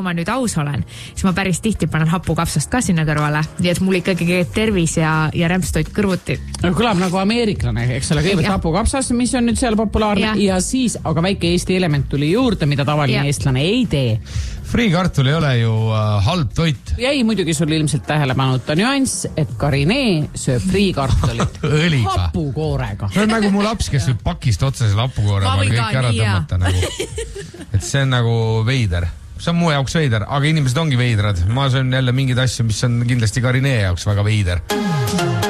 kui ma nüüd aus olen, siis ma päris tihti panen hapukapsast ka sinna kõrvale, nii et mul ikkagi tervis ja rämpstoit kõrvuti. Kõlab nagu ameeriklane, eks ole, kõigepealt hapukapsas, mis on nüüd seal populaarne ja siis, aga väike Eesti element tuli juurde, mida tavaline eestlane ei tee. Friikartul ei ole ju halb toit. Jäi muidugi sul ilmselt tähelepanuta nüanss, et Karinee sööb friikartulit hapukoorega. See on nagu mu laps, kes võib pakist otsa selle hapukoore kõik ära tõmmata. Et see on nagu veider. See on mu jaoks veider, aga inimesed ongi veidrad. Ma söön jälle mingeid asju, mis on kindlasti Karinee jaoks väga veider.